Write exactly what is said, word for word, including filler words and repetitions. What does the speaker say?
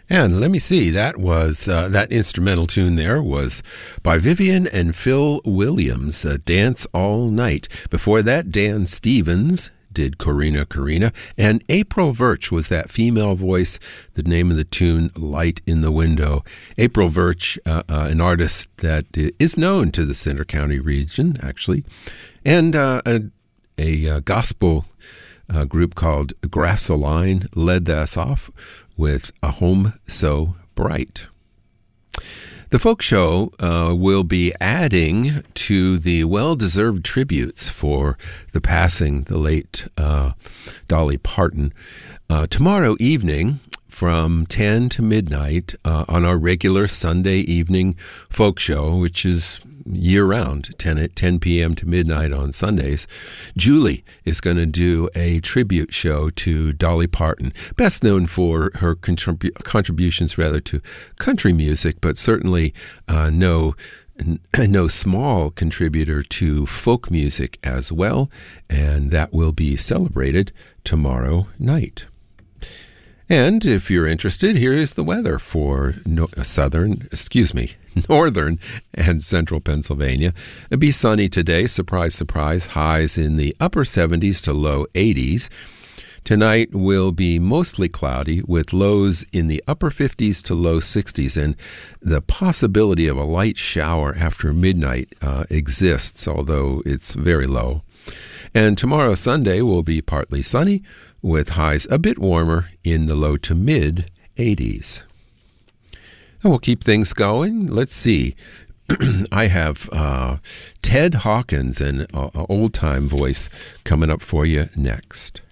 And let me see, that was uh, that instrumental tune there was by Vivian and Phil Williams, uh, Dance All Night. Before that, Dan Stevens did Corina Corina, and April Virch was that female voice, the name of the tune, Light in the Window. April Virch, uh, uh, an artist that is known to the Center County region, actually, and uh, a, a uh, gospel uh, group called Grassoline led us off with A Home So Bright. The folk show uh, will be adding to the well-deserved tributes for the passing, the late uh, Dolly Parton, uh, tomorrow evening from ten to midnight uh, on our regular Sunday evening folk show, which is year-round, ten p.m. to midnight on Sundays. Julie is going to do a tribute show to Dolly Parton, best known for her contrib- contributions rather to country music, but certainly uh, no no small contributor to folk music as well, and that will be celebrated tomorrow night. And if you're interested, here is the weather for no, southern, excuse me, northern and central Pennsylvania. It'll be sunny today, surprise, surprise, highs in the upper seventies to low eighties. Tonight will be mostly cloudy with lows in the upper fifties to low sixties, and the possibility of a light shower after midnight uh, exists, although it's very low. And tomorrow, Sunday, will be partly sunny with highs a bit warmer in the low to mid eighties. And we'll keep things going. Let's see. I have uh, Ted Hawkins, an uh, old-time voice, coming up for you next.